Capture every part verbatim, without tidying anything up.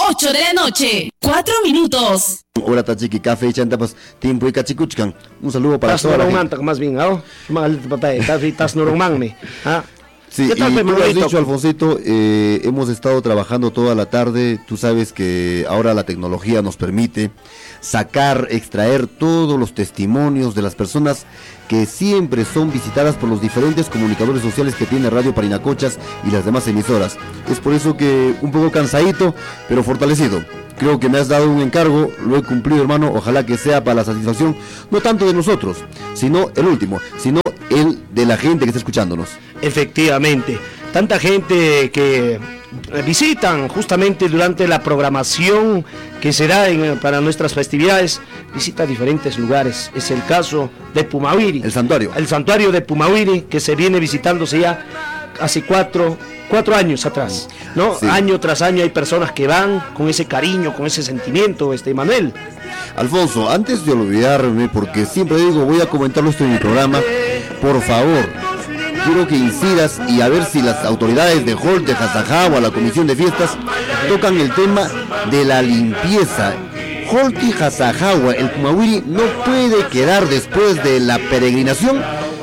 ocho de la noche, cuatro minutos. Hola Tachiki, café y chantapas, tiempo y cachicuchcan. Un saludo para toda la gente. Más bien, ¿ah? Estás normal, ¿ah? Sí, y tú lo has dicho, Alfonsito, eh, hemos estado trabajando toda la tarde. Tú sabes que ahora la tecnología nos permite sacar, extraer todos los testimonios de las personas que siempre son visitadas por los diferentes comunicadores sociales que tiene Radio Parinacochas y las demás emisoras. Es por eso que un poco cansadito, pero fortalecido. Creo que me has dado un encargo, lo he cumplido, hermano. Ojalá que sea para la satisfacción, no tanto de nosotros, sino el último, sino el de la gente que está escuchándonos. Efectivamente, tanta gente que visitan justamente durante la programación que se da en, para nuestras festividades, visita diferentes lugares. Es el caso de Pumahuiri, el santuario, el santuario de Pumahuiri, que se viene visitándose ya hace cuatro, cuatro años atrás, ¿no? Sí. Año tras año hay personas que van con ese cariño, con ese sentimiento, este Manuel. Alfonso, antes de olvidarme, porque siempre digo, voy a comentarlo esto en mi programa, por favor, quiero que incidas y a ver si las autoridades de Holt, de Hasajawa, la comisión de fiestas, tocan el tema de la limpieza. Holt y Hasajawa, el Pumahuiri, no puede quedar después de la peregrinación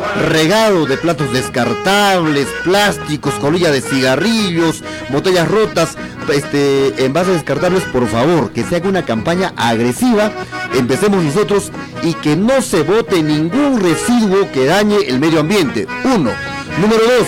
regado de platos descartables, plásticos, colilla de cigarrillos, botellas rotas, este, envases descartables. Por favor, que se haga una campaña agresiva, empecemos nosotros, y que no se bote ningún residuo que dañe el medio ambiente. Uno. Número dos,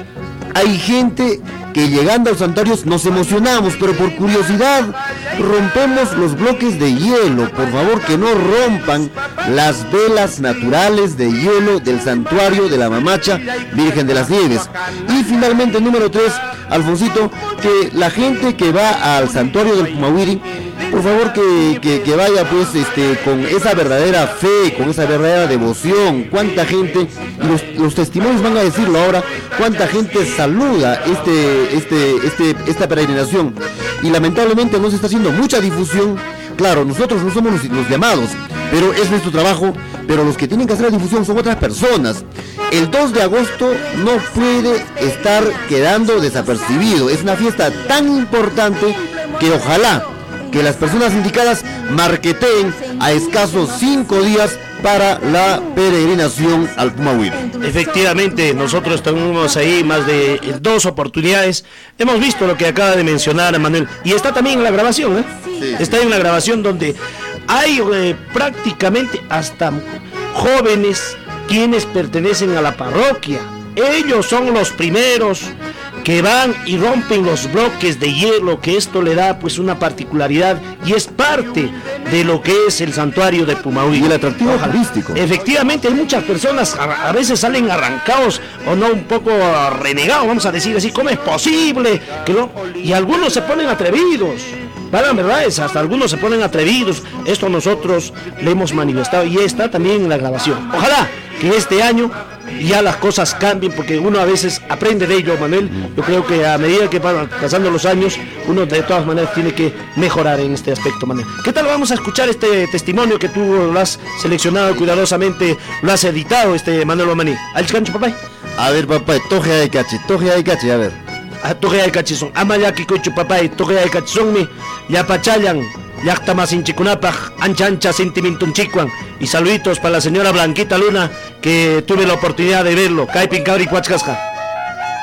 hay gente que llegando a los santuarios nos emocionamos, pero por curiosidad rompemos los bloques de hielo. Por favor, que no rompan las velas naturales de hielo del santuario de la Mamacha Virgen de las Nieves. Y finalmente, número tres, Alfonsito, que la gente que va al santuario del Pumahuiri, por favor que, que, que vaya pues este con esa verdadera fe, con esa verdadera devoción. Cuánta gente, los, los testimonios van a decirlo ahora, cuánta gente saluda este, este, este, esta peregrinación, y lamentablemente no se está haciendo mucha difusión. Claro, nosotros no somos los, los llamados, pero es nuestro trabajo, pero los que tienen que hacer la difusión son otras personas. El dos de agosto no puede estar quedando desapercibido. Es una fiesta tan importante que ojalá que las personas indicadas marketeen a escasos cinco días para la peregrinación al Pumahuiri. Efectivamente, nosotros tenemos ahí más de dos oportunidades. Hemos visto lo que acaba de mencionar Manuel, y está también en la grabación, ¿eh? Sí. Está en la grabación donde hay eh, prácticamente hasta jóvenes quienes pertenecen a la parroquia. Ellos son los primeros que van y rompen los bloques de hielo, que esto le da pues una particularidad y es parte de lo que es el santuario de Pumahuiri. Y el atractivo turístico. Efectivamente, hay muchas personas, a, a veces salen arrancados o no, un poco renegados, vamos a decir así, ¿cómo es posible? Que no? Y algunos se ponen atrevidos. Para verdad es, hasta algunos se ponen atrevidos. Esto nosotros le hemos manifestado y está también en la grabación. Ojalá que este año ya las cosas cambien, porque uno a veces aprende de ello, Manuel. Yo creo que a medida que van pasando los años, uno de todas maneras tiene que mejorar en este aspecto, Manuel. ¿Qué tal vamos a escuchar este testimonio que tú lo has seleccionado cuidadosamente, lo has editado, este Manuel Omaní? ¿Al cancho, papá? A ver, papá, toje de cachi, toje de cachi, a ver. A toje de cachizón, ama ya que cocho, papá, toje de cachizón mi, ya pachayan. Yacta más hinchicunapaj, ancha ancha sentimiento chicuan. Y saluditos para la señora Blanquita Luna, que tuve la oportunidad de verlo. Caipin cabri cuachcasca.